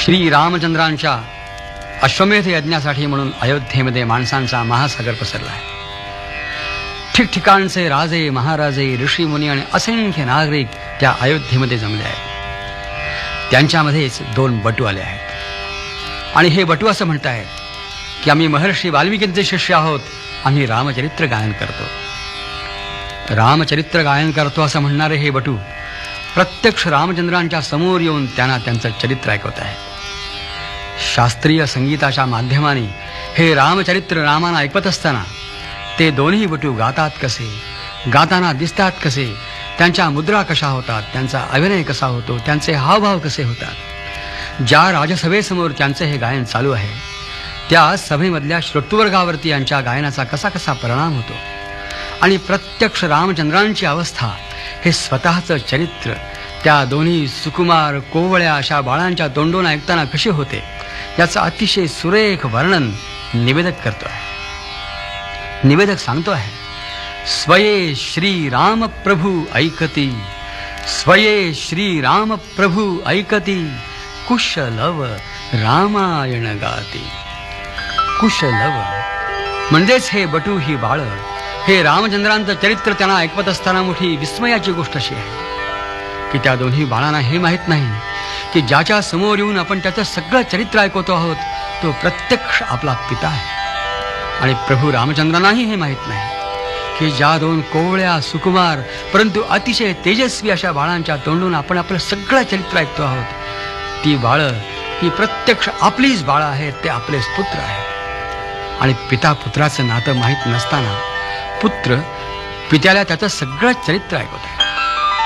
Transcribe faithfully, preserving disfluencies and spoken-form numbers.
श्री रामचंद्रांच्या अश्वमेध यज्ञासाठी म्हणून अयोध्येमध्ये माणसांचा महासागर पसरला आहे. ठिकठिकाणचे राजे, महाराजे, ऋषी मुनी आणि असंख्य नागरिक त्या अयोध्येमध्ये जमले आहेत. त्यांच्यामध्येच दोन बटू आले आहेत आणि हे बटू असं म्हणतायत की आम्ही महर्षी वाल्मिकींचे शिष्य आहोत, आम्ही रामचरित्र गायन करतो. रामचरित्र गायन करतो असं म्हणणारे हे बटू प्रत्यक्ष रामचंद्रांच्या समोर येऊन त्यांना त्यांचं चरित्र ऐकवत आहेत. शास्त्रीय संगीताच्या माध्यमाने हे रामचरित्र रामाना ऐकवत असताना ते दोन्ही बटू गातात कसे, गाताना दिसतात कसे, त्यांच्या मुद्रा कशा होतात, त्यांचा अभिनय कसा होतो, त्यांचे हावभाव कसे होतात. ज्या राजसभेसमोर त्यांचे हे गायन चालू आहे त्या सभेमधल्या श्रोतृवर्गावरती यांच्या गायनाचा कसा कसा परिणाम होतो आणि प्रत्यक्ष रामचंद्रांची अवस्था, हे स्वतःचं चरित्र त्या दोन्ही सुकुमार कोवळ्या अशा बाळांच्या तोंडून ऐकताना कसे होते याचं अतिशय सुरेख वर्णन निवेदक करतो आहे. निवेदक सांगतो आहे, स्वये श्री राम प्रभू ऐकती, स्वये श्री राम प्रभू ऐकती, कुशलव रामायण गाती. कुशलव म्हणजेच हे बटू, ही बाळ, हे रामचंद्रांचं चरित्र त्यांना ऐकवत असताना मोठी विस्मयाची गोष्ट अशी आहे की त्या दोन्ही बाळांना हे माहीत नाही की ज्याच्या समोर येऊन आपण त्याचं सगळं चरित्र ऐकवतो आहोत तो प्रत्यक्ष आपला पिता आहे. आणि प्रभू रामचंद्रांनाही हे माहीत नाही की ज्या दोन कोवळ्या सुकुमार परंतु अतिशय तेजस्वी अशा बाळांच्या तोंडून आपण आपलं सगळं चरित्र ऐकतो आहोत, ती बाळं ही प्रत्यक्ष आपलीच बाळं आहेत, ते आपलेच पुत्र आहेत. आणि पिता पुत्राचं नातं माहीत नसताना पुत्र पित्याला त्याचं सगळं चरित्र ऐकवत आहे.